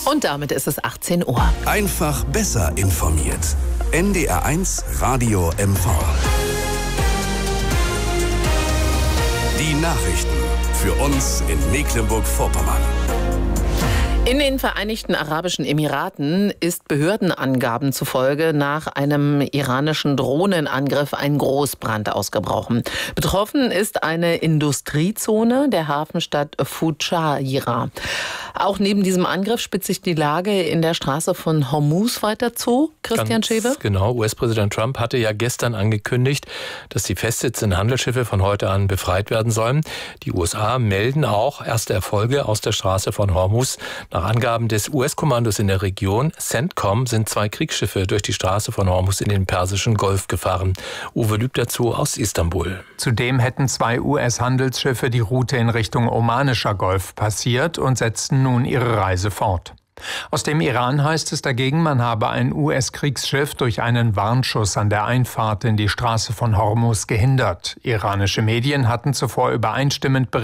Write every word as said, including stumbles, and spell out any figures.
Und damit ist es achtzehn Uhr. Einfach besser informiert. N D R eins Radio M V. Die Nachrichten für uns in Mecklenburg-Vorpommern. In den Vereinigten Arabischen Emiraten ist Behördenangaben zufolge nach einem iranischen Drohnenangriff ein Großbrand ausgebrochen. Betroffen ist eine Industriezone der Hafenstadt Fujairah. Auch neben diesem Angriff spitzt sich die Lage in der Straße von Hormuz weiter zu. Christian Schewe? Genau, U S-Präsident Trump hatte ja gestern angekündigt, dass die festsitzenden Handelsschiffe von heute an befreit werden sollen. Die U S A melden auch erste Erfolge aus der Straße von Hormuz. Nach Angaben des U S-Kommandos in der Region, CENTCOM, sind zwei Kriegsschiffe durch die Straße von Hormuz in den Persischen Golf gefahren. Uwe Lüb dazu aus Istanbul. Zudem hätten zwei U S-Handelsschiffe die Route in Richtung Omanischer Golf passiert und setzten nun ihre Reise fort. Aus dem Iran heißt es dagegen, man habe ein U S-Kriegsschiff durch einen Warnschuss an der Einfahrt in die Straße von Hormuz gehindert. Iranische Medien hatten zuvor übereinstimmend berichtet,